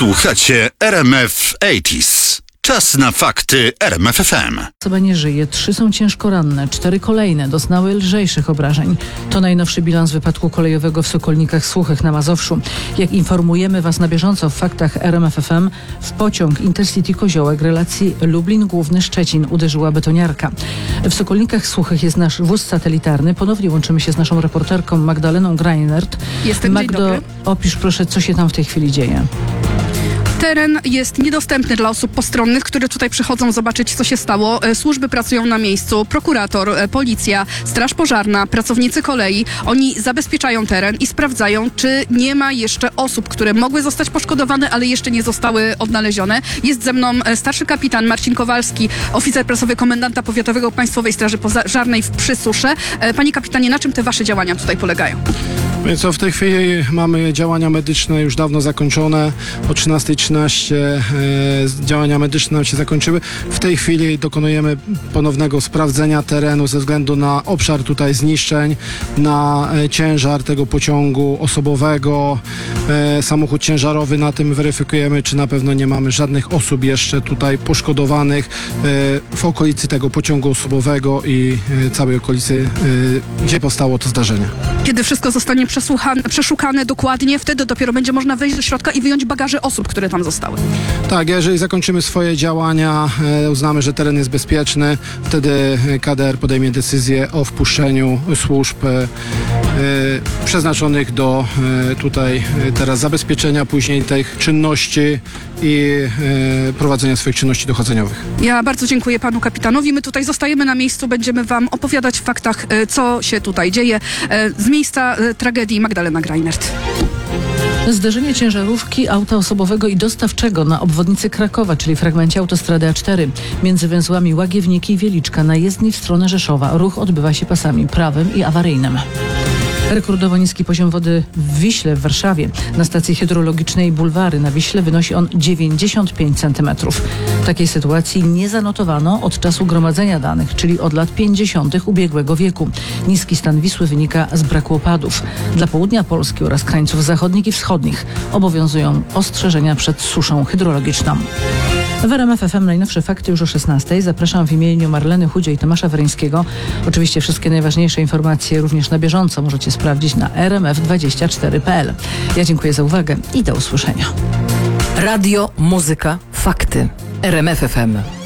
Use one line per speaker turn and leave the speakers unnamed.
Słuchacie RMF 80s. Czas na fakty RMF FM.
Osoba nie żyje, 3 są ciężko ranne, 4 kolejne doznały lżejszych obrażeń. To najnowszy bilans wypadku kolejowego w Sokolnikach Suchych na Mazowszu. Jak informujemy Was na bieżąco w faktach RMF FM, w pociąg Intercity Koziołek relacji Lublin Główny Szczecin uderzyła betoniarka. W Sokolnikach Suchych jest nasz wóz satelitarny. Ponownie łączymy się z naszą reporterką Magdaleną Greinert.
Jestem, dzień
Magdo,
dobry.
opisz proszę, co się tam w tej chwili dzieje.
Teren jest niedostępny dla osób postronnych, które tutaj przychodzą zobaczyć, co się stało. Służby pracują na miejscu, prokurator, policja, straż pożarna, pracownicy kolei. Oni zabezpieczają teren i sprawdzają, czy nie ma jeszcze osób, które mogły zostać poszkodowane, ale jeszcze nie zostały odnalezione. Jest ze mną starszy kapitan Marcin Kowalski, oficer prasowy komendanta powiatowego Państwowej Straży Pożarnej w Przysusze. Panie kapitanie, na czym te wasze działania tutaj polegają?
Więc w tej chwili mamy działania medyczne już dawno zakończone. O 13:13 działania medyczne nam się zakończyły. W tej chwili dokonujemy ponownego sprawdzenia terenu ze względu na obszar tutaj zniszczeń, na ciężar tego pociągu osobowego, samochód ciężarowy. Na tym weryfikujemy, czy na pewno nie mamy żadnych osób jeszcze tutaj poszkodowanych w okolicy tego pociągu osobowego i całej okolicy, gdzie powstało to zdarzenie.
Kiedy wszystko zostanie przeszukane dokładnie, wtedy dopiero będzie można wejść do środka i wyjąć bagaże osób, które tam zostały.
Tak, jeżeli zakończymy swoje działania, uznamy, że teren jest bezpieczny, wtedy KDR podejmie decyzję o wpuszczeniu służb przeznaczonych do tutaj teraz zabezpieczenia później tych czynności i prowadzenia swoich czynności dochodzeniowych.
Ja bardzo dziękuję panu kapitanowi. My tutaj zostajemy na miejscu, będziemy wam opowiadać w faktach, co się tutaj dzieje. Z miejsca tragedii Magdalena Greinert.
Zderzenie ciężarówki, auta osobowego i dostawczego na obwodnicy Krakowa, czyli fragmencie autostrady A4 między węzłami Łagiewniki i Wieliczka na jezdni w stronę Rzeszowa. Ruch odbywa się pasami prawym i awaryjnym. Rekordowo niski poziom wody w Wiśle w Warszawie. Na stacji hydrologicznej Bulwary na Wiśle wynosi on 95 cm. Takiej sytuacji nie zanotowano od czasu gromadzenia danych, czyli od lat 50. ubiegłego wieku. Niski stan Wisły wynika z braku opadów. Dla południa Polski oraz krańców zachodnich i wschodnich obowiązują ostrzeżenia przed suszą hydrologiczną. W RMF FM najnowsze fakty już o 16:00. Zapraszam w imieniu Marleny Chudzie i Tomasza Weryńskiego. Oczywiście wszystkie najważniejsze informacje również na bieżąco możecie sprawdzić na rmf24.pl. Ja dziękuję za uwagę i do usłyszenia.
Radio, muzyka, fakty. RMF FM.